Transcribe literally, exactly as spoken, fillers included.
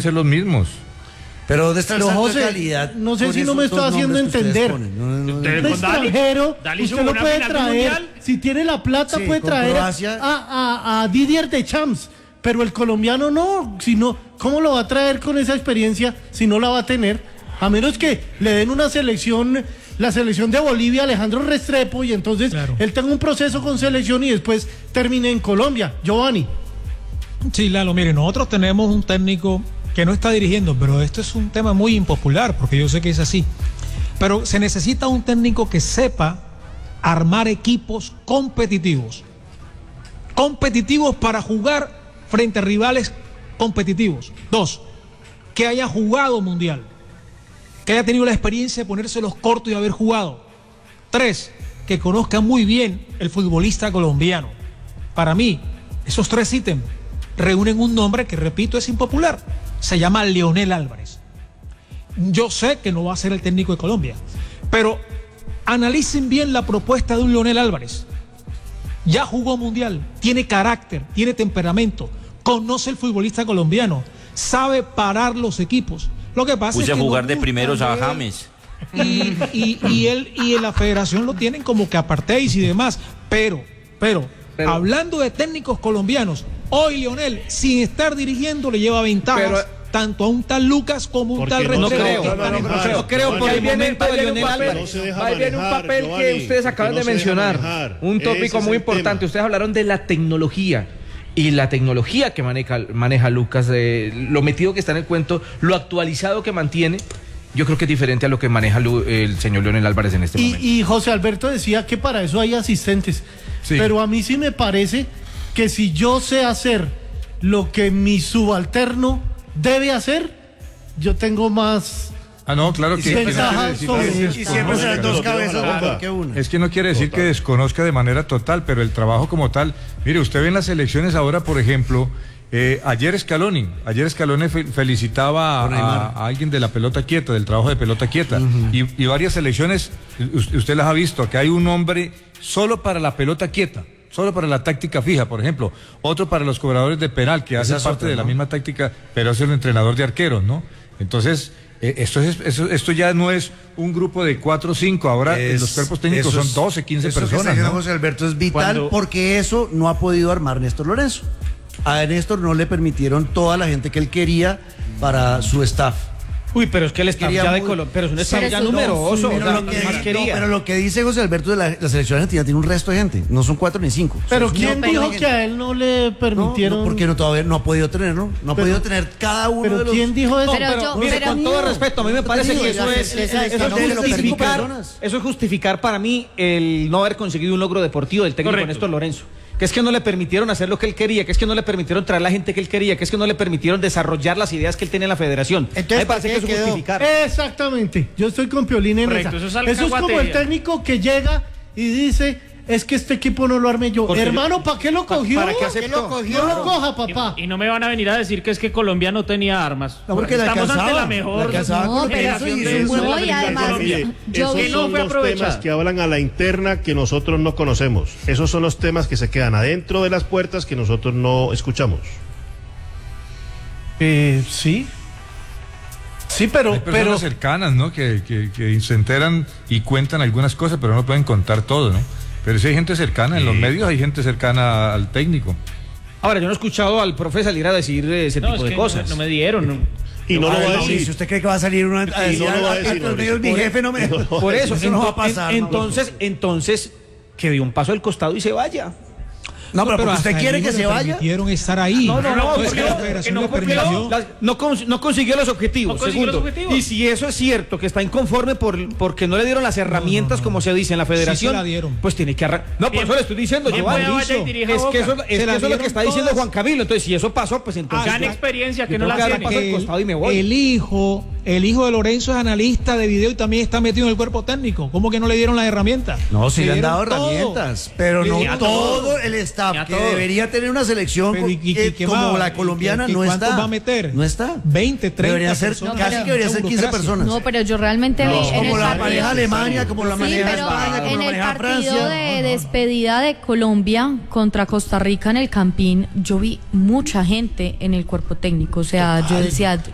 ser los mismos. Pero ¿dónde está el Pero, salto José, de calidad? no sé con si no esos me estoy dos haciendo nombres que ustedes entender. ponen? No, no, no, Ustedes- Un con Dali- extranjero, Dali usted hizo lo una puede final traer, mundial. si tiene la plata, Sí, puede con traer a, Croacia. a, a Didier Deschamps, pero el colombiano no, si no, ¿cómo lo va a traer con esa experiencia si no la va a tener? A menos que le den una selección, la selección de Bolivia, Alejandro Restrepo, y entonces Claro. él tenga un proceso con selección y después termine en Colombia. Giovanni. Sí, Lalo, mire, nosotros tenemos un técnico que no está dirigiendo, pero esto es un tema muy impopular, porque yo sé que es así. Pero se necesita un técnico que sepa armar equipos competitivos. Competitivos para jugar frente a rivales competitivos. Dos, que haya jugado mundial. Que haya tenido la experiencia de ponerse los cortos y haber jugado. Tres, que conozca muy bien el futbolista colombiano. Para mí, esos tres ítems reúnen un nombre que, repito, es impopular. Se llama Leonel Álvarez. Yo sé que no va a ser el técnico de Colombia, pero analicen bien la propuesta de un Leonel Álvarez. Ya jugó mundial, tiene carácter, tiene temperamento, conoce el futbolista colombiano, sabe parar los equipos. Lo que pasa Puse es que a jugar no de gusta primeros a ver- James. Y, y, y él y en la federación lo tienen como que apartéis y demás, pero, pero, Pero- hablando de técnicos colombianos, hoy Leonel, sin estar dirigiendo, le lleva ventajas Pero- tanto a un tal Lucas como a un Porque tal no Restrepo. creo, que no, están no, en no, proceso. no creo, porque Giovanni, viene, momento va de viene un Leonel papel, Álvarez. No se deja va viene un manejar, papel que Giovanni, ustedes acaban porque de no se deja mencionar, manejar. un Ese tópico es muy el importante. tema. Ustedes hablaron de la tecnología. Y la tecnología que maneja, maneja Lucas, eh, lo metido que está en el cuento, lo actualizado que mantiene, yo creo que es diferente a lo que maneja Lu- el señor Leonel Álvarez en este Y, momento. y José Alberto decía que para eso hay asistentes. Sí. Pero a mí sí me parece que si yo sé hacer lo que mi subalterno debe hacer, yo tengo más Ah, no, claro que, que no quiere ventajas decir sobre que- Y siempre serán dos cabezas Ojalá. mejor que una. Es que no quiere decir que desconozca de manera total, pero el trabajo como tal. Mire, usted ve en las elecciones ahora, por ejemplo, eh, ayer Scaloni, ayer Scaloni fe- felicitaba a, a- a alguien de la pelota quieta, del trabajo de pelota quieta, y, y varias elecciones, us- usted las ha visto, que hay un hombre solo para la pelota quieta, solo para la táctica fija, por ejemplo, otro para los cobradores de penal, que hace es parte otra, de la ¿no? misma táctica, pero es el entrenador de arqueros, ¿no? Entonces... Eh, Esto, es, eso- esto ya no es un grupo de cuatro o cinco, ahora eh, Es- los cuerpos técnicos eso son es- doce, quince eso que está personas. diciendo ¿no? José Alberto es vital Cuando- porque eso no ha podido armar Néstor Lorenzo. A Néstor no le permitieron toda la gente que él quería para su staff. Uy, pero es que el staff Quería ya de muy- Colombia, pero es un staff Pero ya eso no, numeroso, pero o sea, lo que- ¿qué más no, quería? pero lo que dice José Alberto de la, la selección argentina tiene un resto de gente, no son cuatro ni cinco. Pero Son un ¿quién montón de dijo gente. que a él no le No, permitieron? no, porque no todavía no ha podido tenerlo, no ha Pero- podido tener cada uno pero de los. ¿quién dijo eso? Pero Pero, yo- mire, pero- con todo respeto, a mí me parece digo, que eso la- es, la- eso la- es la- la- la- justificar, personas. eso es justificar para mí el no haber conseguido un logro deportivo del técnico Correcto. Néstor Lorenzo. Que es que no le permitieron hacer lo que él quería, que es que no le permitieron traer la gente que él quería, que es que no le permitieron desarrollar las ideas que él tenía en la federación. Entonces, a mí me parece ¿para que eso qué es quedó? justificar. Exactamente, yo estoy con Piolín en Correcto, esa. eso es Eso es como el alcahuatería. técnico que llega y dice, es que este equipo no lo armé yo. Porque Hermano, ¿para qué lo cogió? ¿Para qué ¿Qué aceptó? lo cogió? No lo coja, papá. Y, y no me van a venir a decir que es que Colombia no tenía armas. No, porque la Estamos ante alcanzaba, la mejor la alcanzaba No, con pero eso y generación hizo un buen no, y papel en además- Colombia. Mire, Yo esos vi- son no los fue temas aprovechado. que hablan a la interna que nosotros no conocemos. Esos son los temas que se quedan adentro de las puertas que nosotros no escuchamos. Eh, sí. Sí, pero, Hay personas pero cercanas, ¿no? Que, que, que se enteran y cuentan algunas cosas, pero no pueden contar todo, ¿no? Pero sí hay gente cercana, en los medios hay gente cercana al técnico. Ahora, yo no he escuchado al profe salir a decir ese No, tipo es de que cosas. No, no me dieron. no. Y no lo A va ver, a Mauricio, decir. ¿usted cree que va a salir una a Y decir no lo va a a- a- decir, a los medios, mi Mauricio. jefe no me... Por eso, Eso no va a ento- pasar. en- no. entonces, entonces, que dio un paso al costado y se vaya. No, pero porque hasta usted el quiere hijo que le se vaya. permitieron estar ahí. No, no, no, Entonces, porque que la no, federación que no le cumplió, permitió. las- no, cons- no consiguió los objetivos. No consiguió segundo. los objetivos. Y si eso es cierto, que está inconforme por, porque no le dieron las herramientas, no, no. como se dice en la federación, Sí se la dieron. pues tiene que arrancar. No, por Bien. eso le estoy diciendo, Bien, Giovanni. pueda, vaya y Listo. dirija Es que eso, Boca. es, Se que la eso es lo que dieron está diciendo todas. Juan Camilo. Entonces, si eso pasó, pues entonces. Gane yo- experiencia que yo no tengo la que dar tiene. paso al Que costado y me voy. el hijo, el hijo de Lorenzo es analista de video y también está metido en el cuerpo técnico. ¿Cómo que no le dieron las herramientas? No, sí le han dieron dado todo. herramientas, pero Le no dieron todo el staff Y a que todo. debería tener una selección Pero, ¿y- y- eh, y qué como va? la ¿Y colombiana qué- no cuántos está. va a meter? No está. veinte, treinta Debería ser, personas. casi pero- que debería ser quince burocracia. personas. No, pero yo realmente vi en el Como la partido- maneja Alemania, como la Sí, maneja pero España, como en la el maneja partido Francia. de despedida de Colombia contra Costa Rica en el Campín, yo vi mucha gente en el cuerpo técnico. O sea, yo decía,